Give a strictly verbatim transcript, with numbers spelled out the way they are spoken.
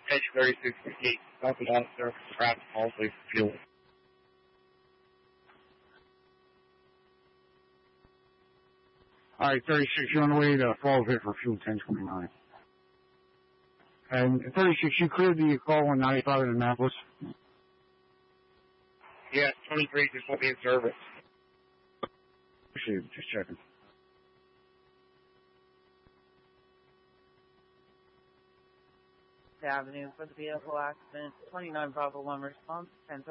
Edge thirty-six fifty-eight, stop it on surface, perhaps also for fuel. Alright, thirty-six, you're on the way to Fallsville for fuel ten twenty-nine. And thirty-six, you cleared the call on ninety-five in Annapolis? Yeah, twenty-three just won't be in service. Appreciate it, just checking. Avenue for the vehicle accident, twenty-nine Bravo one response, ten